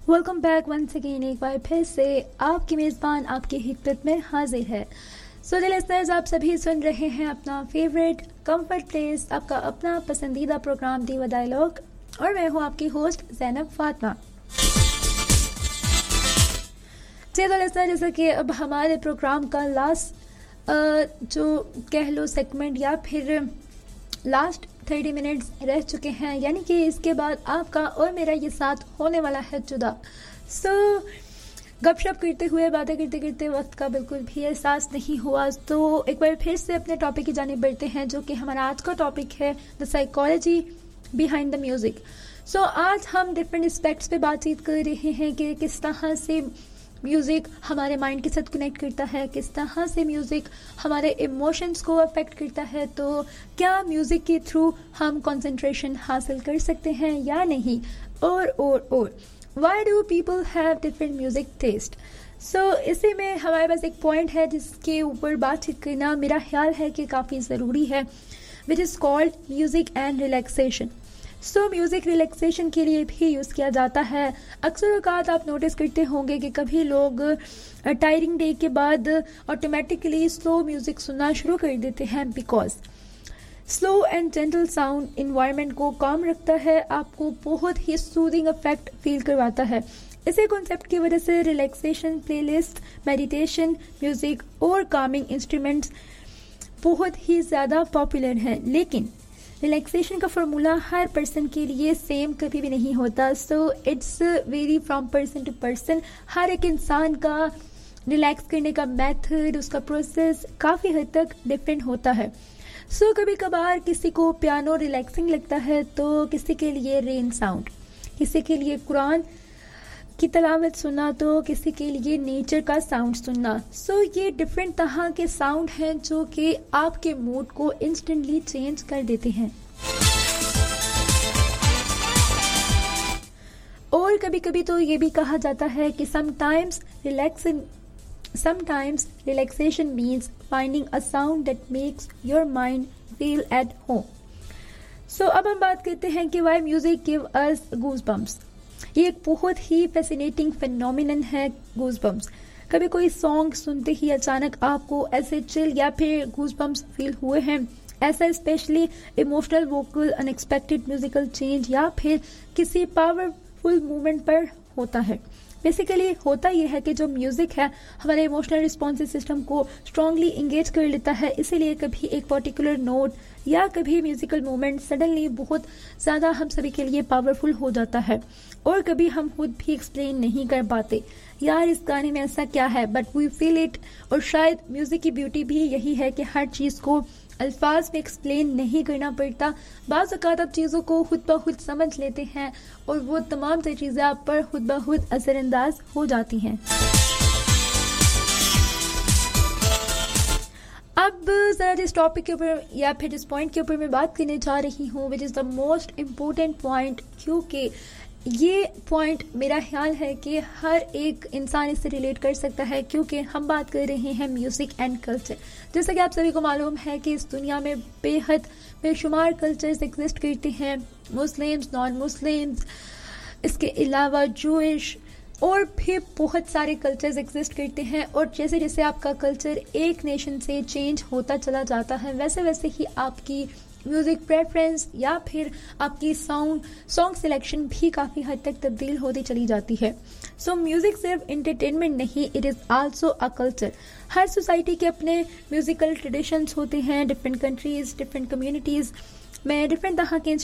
Welcome back once again. एक बार फिर से आपकी मेज़बान आपकी खिदमत में हाजिर है। सो लिसनर्स, आप सभी सुन रहे हैं अपना फेवरेट कंफर्ट प्लेस, आपका अपना पसंदीदा प्रोग्राम दी व डायलॉग, और मैं हूं आपकी होस्ट ज़ैनब फातिमा। चलिए तो लिसनर, जैसा कि अब हमारे प्रोग्राम का लास्ट जो कह लो सेगमेंट या फिर लास्ट 30 मिनट्स रह चुके हैं, यानी कि इसके बाद आपका और मेरा ये साथ होने वाला है जुदा। सो गपशप करते हुए, बातें करते करते वक्त का बिल्कुल भी एहसास नहीं हुआ। तो एक बार फिर से अपने टॉपिक की जानिब बढ़ते हैं, जो कि हमारा आज का टॉपिक है the psychology behind the music. सो आज हम डिफरेंट एस्पेक्ट्स पे बातचीत कर रहे हैं कि किस तरह से म्यूज़िक हमारे माइंड के साथ कनेक्ट करता है, किस तरह से म्यूज़िक हमारे इमोशंस को अफेक्ट करता है, तो क्या म्यूज़िक के थ्रू हम कंसंट्रेशन हासिल कर सकते हैं या नहीं, और why do people have different music taste. सो इसी में हमारे पास एक पॉइंट है जिसके ऊपर बातचीत करना मेरा ख्याल है कि काफ़ी ज़रूरी है, which is called music and relaxation. So music relaxation के लिए भी यूज़ किया जाता है। अक्सर औकात आप नोटिस करते होंगे कि कभी लोग टायरिंग डे के बाद ऑटोमेटिकली स्लो म्यूज़िक सुनना शुरू कर देते हैं, because slow and gentle sound environment को काम रखता है, आपको बहुत ही सूदिंग इफेक्ट फील करवाता है। इसी कॉन्सेप्ट की वजह से रिलैक्सेशन प्लेलिस्ट, मेडिटेशन म्यूज़िक और कामिंग इंस्ट्रूमेंट्स बहुत ही ज़्यादा पॉपुलर हैं। लेकिन रिलैक्सेशन का फॉर्मूला हर पर्सन के लिए सेम कभी भी नहीं होता। So it's very from person to person. हर एक इंसान का रिलैक्स करने का मेथड, उसका प्रोसेस काफ़ी हद तक डिफरेंट होता है। सो कभी कभार किसी को पियानो रिलैक्सिंग लगता है, तो किसी के लिए रेन साउंड, किसी के लिए कुरान की तलावत सुनना, तो किसी के लिए नेचर का साउंड सुनना। सो ये डिफरेंट तरह के साउंड हैं जो कि आपके मूड को इंस्टेंटली चेंज कर देते हैं। और कभी कभी तो ये भी कहा जाता है कि sometimes relaxation means finding a sound that makes your mind feel at home. सो अब हम बात करते हैं कि why music give us goosebumps. ये एक बहुत ही फैसिनेटिंग फिनोमिनन है, गूज़बम्प्स। कभी कोई सॉन्ग सुनते ही अचानक आपको ऐसे चिल या फिर गूज़बम्प्स फील हुए हैं? ऐसा specially emotional vocal, unexpected musical change या फिर किसी पावरफुल मूवमेंट पर होता है। बेसिकली होता यह है कि जो म्यूजिक है हमारे इमोशनल रिस्पॉन्सिव सिस्टम को स्ट्रांगली इंगेज कर लेता है, इसीलिए कभी एक पर्टिकुलर नोट या कभी म्यूजिकल मूवमेंट सडनली बहुत ज़्यादा हम सभी के लिए पावरफुल हो जाता है, और कभी हम खुद भी एक्सप्लेन नहीं कर पाते यार इस गाने में ऐसा क्या है, बट वी फील इट। और शायद म्यूजिक की ब्यूटी भी यही है कि हर चीज़ को अल्फाज में एक्सप्लेन नहीं करना पड़ता। बाज़ औक़ात आप चीज़ों को खुद ब खुद समझ लेते हैं और वो तमाम सी चीज़ें आप पर खुद ब खुद असरअंदाज हो जाती हैं। अब ज़रा जिस टॉपिक के ऊपर या फिर जिस पॉइंट के ऊपर मैं बात करने जा रही हूँ, which is the most important point, क्योंकि ये पॉइंट मेरा ख्याल है कि हर एक इंसान इससे रिलेट कर सकता है, क्योंकि हम बात कर रहे हैं म्यूज़िक एंड कल्चर। जैसा कि आप सभी को मालूम है कि इस दुनिया में बेहद बेशुमार कल्चर्स एग्जिस्ट करते हैं, मुस्लिम्स, नॉन मुस्लिम्स, इसके अलावा जूइश, और भी बहुत सारे कल्चर्स एग्जिस्ट करते हैं। और जैसे जैसे आपका कल्चर एक नेशन से चेंज होता चला जाता है, वैसे वैसे ही आपकी म्यूज़िक प्रेफरेंस या फिर आपकी सॉन्ग सिलेक्शन भी काफ़ी हद तक तब्दील होती चली जाती है। सो म्यूज़िक सिर्फ इंटरटेनमेंट नहीं, it is also a culture. Her society के अपने म्यूज़िकल ट्रेडिशंस होते हैं, डिफरेंट कंट्रीज़, डिफरेंट कम्युनिटीज़ में डिफरेंट तरह के